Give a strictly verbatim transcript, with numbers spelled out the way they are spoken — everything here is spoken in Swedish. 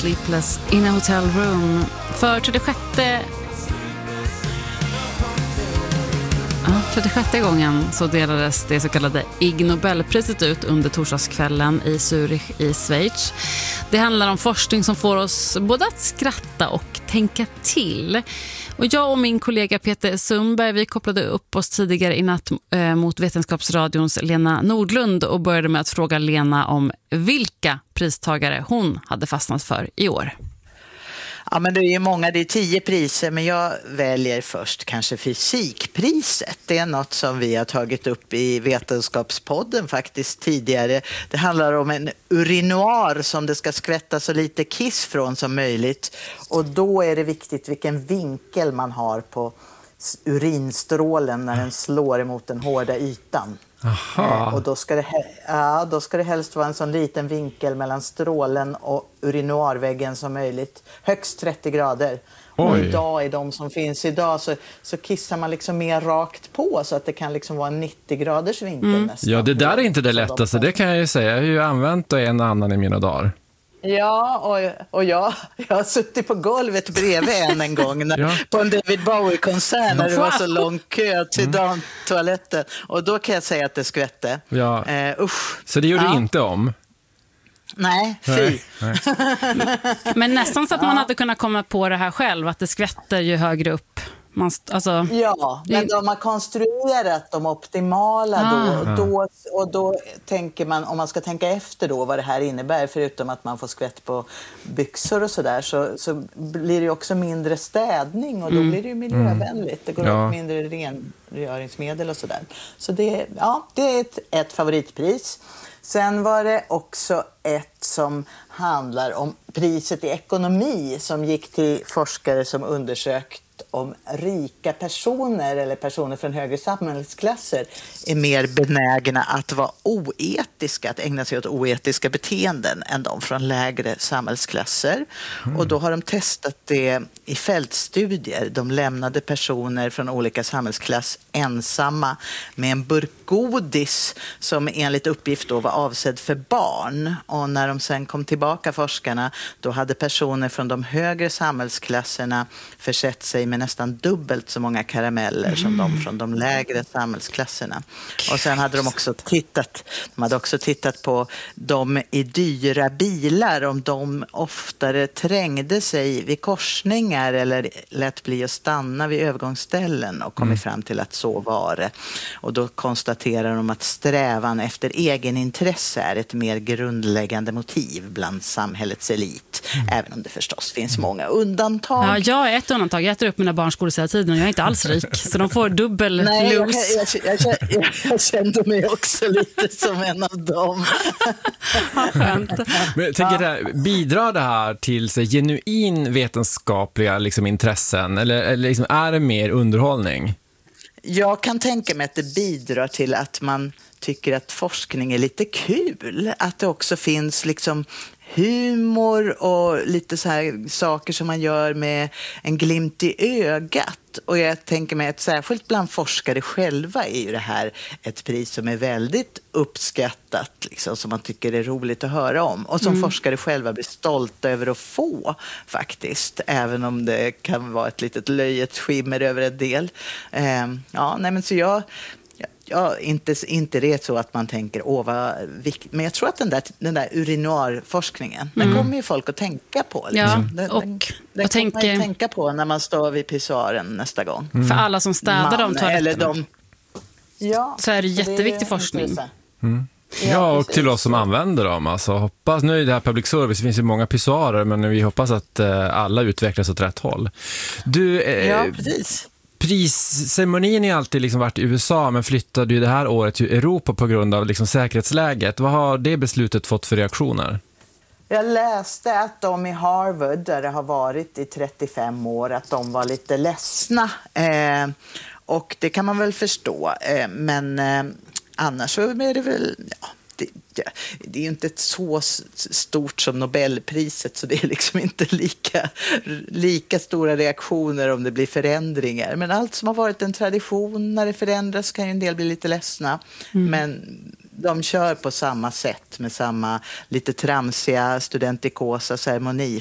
Sleepless in a Hotel Room. För trettiosjätte Ja, trettiosjätte gången så delades det så kallade Ig Nobelpriset ut under torsdagskvällen i Zürich i Schweiz. Det handlar om forskning som får oss både att skratta och tänka till. Och jag och min kollega Peter Sundberg, vi kopplade upp oss tidigare i natt eh, mot Vetenskapsradions Lena Nordlund och började med att fråga Lena om vilka pristagare hon hade fastnat för i år. Ja, men det är ju många, det är tio priser, men jag väljer först kanske fysikpriset. Det är något som vi har tagit upp i Vetenskapspodden faktiskt tidigare. Det handlar om en urinoar som det ska skvätta så lite kiss från som möjligt. Och då är det viktigt vilken vinkel man har på urinstrålen när den slår emot den hårda ytan. Aha. Och då ska, det, ja, då ska det helst vara en sån liten vinkel mellan strålen och urinoarväggen som möjligt. Högst trettio grader. Oj. Och idag, i de som finns idag, så, så kissar man liksom mer rakt på så att det kan liksom vara en nittio graders vinkel mm. nästan. Ja, det där är inte det lättaste, de... det kan jag ju säga. Jag har ju använt det en annan i mina dagar. Ja, och, och jag, jag har suttit på golvet bredvid en en gång när, ja. på en David Bowie-konsert när det var så lång kö till mm. toaletten. Och då kan jag säga att det skvätte. Ja. Uh, usch. Så det gjorde ja. du inte om? Nej, fy. Nej. Men nästan så att man hade kunnat komma på det här själv, att det skvätter ju högre upp. Man, alltså, ja, men de har konstruerat de optimala ah. då, och då. Och då tänker man, om man ska tänka efter då vad det här innebär, förutom att man får skvätt på byxor och sådär, så, så blir det ju också mindre städning och då mm. blir det ju miljövänligt. Det går ja. åt mindre rengöringsmedel och sådär. Så det, ja, det är ett, ett favoritpris. Sen var det också ett som handlar om priset i ekonomi som gick till forskare som undersökt om rika personer eller personer från högre samhällsklasser är mer benägna att vara oetiska, att ägna sig åt oetiska beteenden än de från lägre samhällsklasser. Mm. Och då har de testat det i fältstudier. De lämnade personer från olika samhällsklass ensamma med en burk godis som enligt uppgift då var avsedd för barn. Och när de sen kom tillbaka, forskarna, då hade personer från de högre samhällsklasserna försett sig med nästan dubbelt så många karameller mm. som de från de lägre samhällsklasserna. Och sen hade de också tittat, de hade också tittat på de i dyra bilar, om de oftare trängde sig vid korsningar eller lät bli att stanna vid övergångsställen, och kommit mm. fram till att så var det. Och då konstaterar de att strävan efter egenintresse är ett mer grundläggande motiv bland samhällets elit, mm. även om det förstås finns många undantag. Ja, jag är ett undantag. Jag äter upp mina barns godis hela tiden och jag är inte alls rik, så de får dubbel Nej, los. Jag, jag, jag, jag, jag kände mig också lite som en av dem. Men jag tänker det här, bidrar det här till så genuin vetenskapliga liksom, intressen, eller, eller liksom, är det mer underhållning? Jag kan tänka mig att det bidrar till att man tycker att forskning är lite kul. Att det också finns liksom humor och lite så här saker som man gör med en glimt i ögat. Och jag tänker mig att särskilt bland forskare själva är ju det här ett pris som är väldigt uppskattat, liksom, som man tycker är roligt att höra om. Och som mm. forskare själva blir stolta över att få faktiskt, även om det kan vara ett litet löjets skimmer över en del. Eh, ja, nej men så jag... Ja, inte, inte det är så att man tänker, åh vad viktigt. Men jag tror att den där, den där urinoarforskningen, mm. den kommer ju folk att tänka på. Liksom. Ja, den, och, den, den och kommer tänker... man ju tänka på när man står vid pissoaren nästa gång. Mm. För alla som städar man, de toaletterna. Eller de... Ja, så är det jätteviktig forskning. Mm. Ja, och till oss som använder dem. Alltså, hoppas, nu är det här public service, det finns ju många pissoarer, men vi hoppas att eh, alla utvecklas åt rätt håll. Du, eh, ja, precis. Prisceremonin har alltid liksom varit i U S A, men flyttade ju det här året till Europa på grund av liksom säkerhetsläget. Vad har det beslutet fått för reaktioner? Jag läste att de i Harvard, där det har varit i trettiofem år, att de var lite ledsna. Eh, och det kan man väl förstå. Eh, men eh, annars så är det väl... Ja, det, det, det är ju inte ett så stort som Nobelpriset, så det är liksom inte lika, lika stora reaktioner om det blir förändringar. Men allt som har varit en tradition, när det förändras kan ju en del bli lite ledsna. Mm. Men de kör på samma sätt med samma lite tramsiga studentikosa ceremoni